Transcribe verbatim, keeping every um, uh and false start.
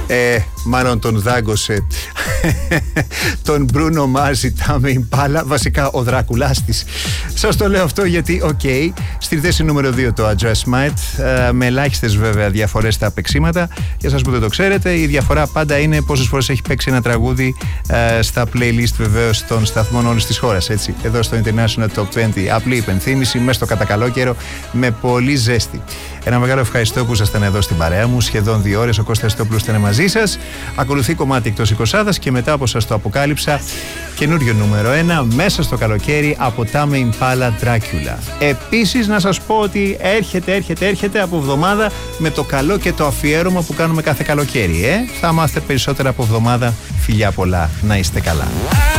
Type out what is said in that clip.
Ε, μάλλον τον δάγκωσε τον Μπρούνο Μάζι, Τάμε Ιμπάλα, βασικά ο Δράκουλάς της. Σας το λέω αυτό γιατί, οκ, okay, στη θέση νούμερο δύο το Adjust Might, ε, με ελάχιστες βέβαια διαφορές στα παίξήματα. Για σας που δεν το ξέρετε, η διαφορά πάντα είναι πόσες φορές έχει παίξει ένα τραγούδι ε, στα playlist βεβαίως των σταθμών όλης της χώρας, έτσι. Εδώ στο International Top είκοσι, απλή υπενθύμηση, μέσα στο κατακαλό καιρό, με πολύ ζέστη. Ένα μεγάλο ευχαριστώ που ήσασταν εδώ στην παρέα μου, σχεδόν δύο ώρες. Ο Κώστας Τόπουλος ήταν μαζί σας. Ακολουθεί κομμάτι εκτός εικοσάδας και μετά, όπως σας το αποκάλυψα, καινούριο νούμερο ένα μέσα στο καλοκαίρι από Tame Impala Dracula. Επίσης, να σας πω ότι έρχεται, έρχεται, έρχεται από εβδομάδα με το καλό και το αφιέρωμα που κάνουμε κάθε καλοκαίρι. Ε? Θα μάθετε περισσότερα από εβδομάδα. Φιλιά πολλά, να είστε καλά.